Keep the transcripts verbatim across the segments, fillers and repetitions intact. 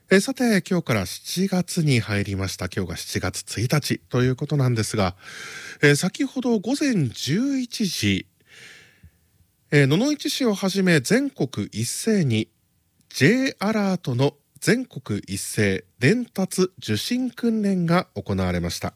えーさて、今日からしちがつに入りました。今日がしちがつついたちということなんですが、えー先ほど午前じゅういちじ、えー野々市市をはじめ全国一斉に J アラートの全国一斉伝達受信訓練が行われました。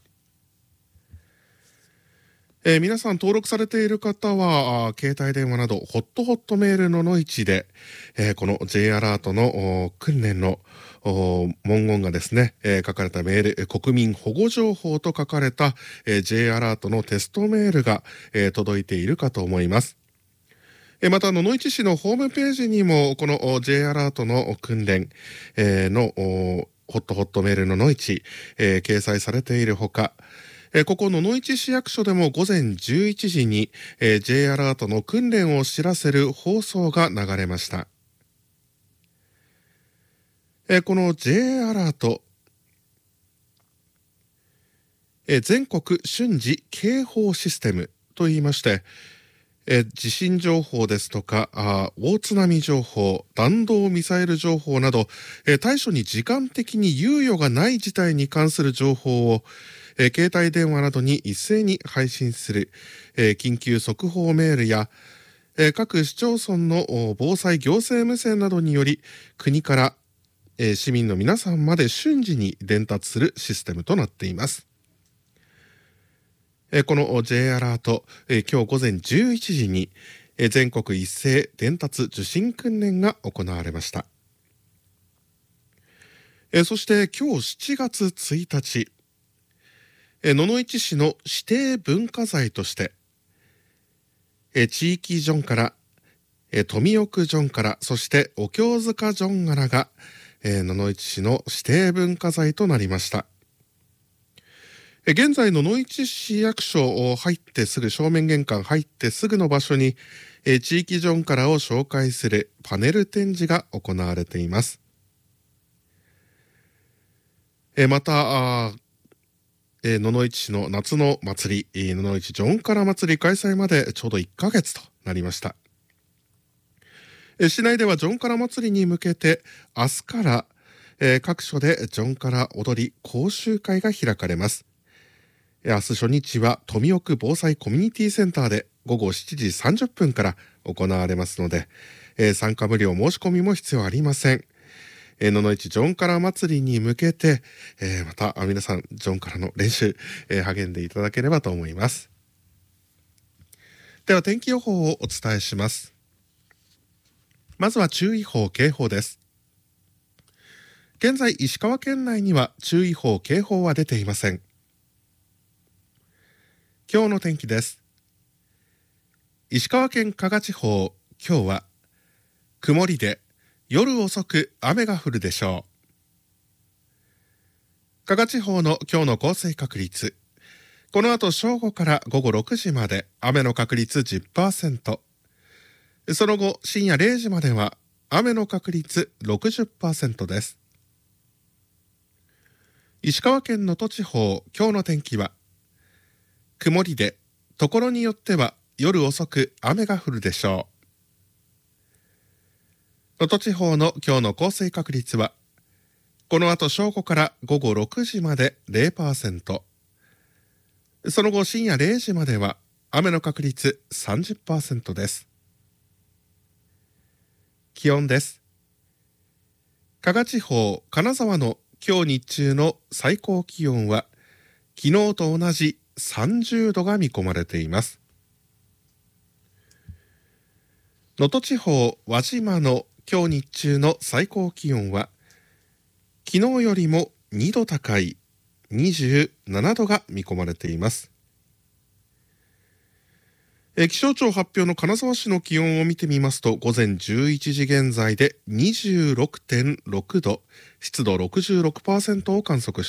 えー皆さん登録されている方は、あー携帯電話などホットホットメールのの市で、えーこの J アラートのお訓練のお文言がですね、えー書かれたメール、えー国民保護情報と書かれた、えー J アラートのテストメールが、えー届いているかと思います。えーまた、野々市市のホームページにも、このお J アラートの訓練、えーのおホットホットメールのの市、えー掲載されているほか、えーここ野々市市役所でも午前じゅういちじに、えー J アラートの訓練を知らせる放送が流れました。えーこの J アラート、えー全国瞬時警報システムといいまして、えー地震情報ですとか、あー大津波情報、弾道ミサイル情報など、えー対処に時間的に猶予がない事態に関する情報を、えー携帯電話などに一斉に配信する、えー緊急速報メールや、えー各市町村のお防災行政無線などにより、国から、えー市民の皆さんまで瞬時に伝達するシステムとなっています。えーこの J アラート、えー今日午前じゅういちじに、えー全国一斉伝達受信訓練が行われました。えーそして今日しちがつついたち、えー野々市市の指定文化財として、えー地域ジョンから、えー富奥ジョンから、そしてお経塚ジョン柄が、えー野々市市の指定文化財となりました。えー現在野々市市役所を入ってすぐ、正面玄関入ってすぐの場所に、えー地域ジョンからを紹介するパネル展示が行われています。えーまた、あーえー野々市市の夏の祭り、えー野々市ジョンから祭り開催までちょうどいっかげつとなりました。えー市内ではジョンから祭りに向けて明日から、えー各所でジョンから踊り講習会が開かれます。えー明日初日は富奥防災コミュニティセンターでごごしちじさんじゅっぷんから行われますので、えー参加無料申し込みも必要ありません。えー野々市ジョンから祭りに向けて、えーまたあ皆さんジョンからの練習、えー励んでいただければと思います。では天気予報をお伝えします。まずは注意報警報です。現在石川県内には注意報警報は出ていません。今日の天気です。石川県加賀地方、今日は曇りで夜遅く雨が降るでしょう。加賀地方の今日の降水確率、この後正午から午後ろくじまで雨の確率 じゅっパーセント、その後深夜れいじまでは雨の確率 ろくじゅっパーセント です。石川県能登地方、今日の天気は曇りでところによっては夜遅く雨が降るでしょう。能登地方の今日の降水確率はこの後正午から午後ろくじまで ゼロパーセント、その後深夜れいじまでは雨の確率 さんじゅっパーセント です。気温です。加賀地方金沢の今日日中の最高気温は昨日と同じさんじゅうどが見込まれています。能登地方輪島の今日日中の最高気温は昨日よりもにど高いにじゅうななどが見込まれています。え気象庁発表の金沢市の気温を見てみますと、午前じゅういちじ現在で にじゅうろくてんろくど、湿度 ろくじゅうろくパーセント を観測しています。